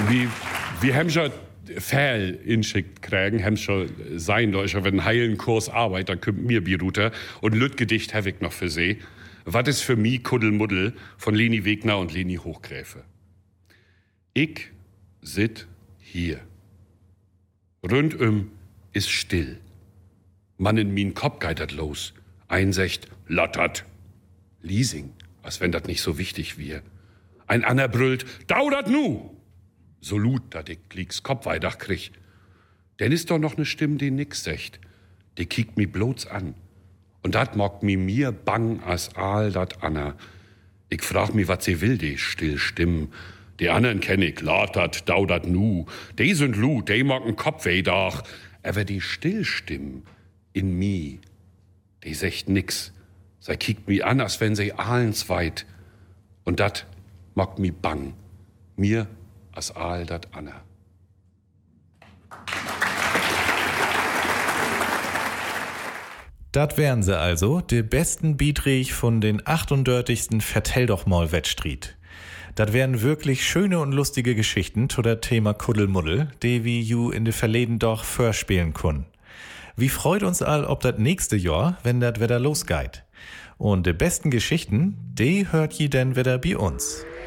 Wir haben schon Fäll inschickt kriegen, haben schon sein Leute, wenn ein heilen Kurs Arbeit, dann kommt mir Biruter und Lütgedicht habe ich noch für sie. Was ist für mich Kuddelmuddel von Leni Wegner und Leni Hochgräfe? Ich sit hier. Rundum ist still. Man in min Kopf geitert los. Einsecht, lottert. Leasing, als wenn dat nicht so wichtig wär. Ein Anner brüllt, daudert nu! So lut, dat ich Klicks Kopf weidach krieg. Denn ist doch noch ne Stimme, die nix secht. Die kiekt mi bloß an. Und dat mockt mir bang as Aal dat Anna. Ich frag mi, wat sie will, die still Stimmen. Die anderen kenn ich, lottert, daudert nu. Die sind lut, die mocken Kopf weidach. Aber die Stillstimmen in mi, die secht nix. Sie kiekt mi an, als wenn sie ahlensweit. Und dat mockt mi bang. Mir as Aal dat Anna. Dat wären sie also, die besten Bietrich von den 38. Vertell doch mal Wettstried. Dat wären wirklich schöne und lustige Geschichten zu der Thema Kuddelmuddel, die wie ju in de Verleden doch vorspielen kun. Wie freut uns all ob dat nächste Jahr, wenn dat wieder losgeht. Und die besten Geschichten, die hört je denn wieder bei uns.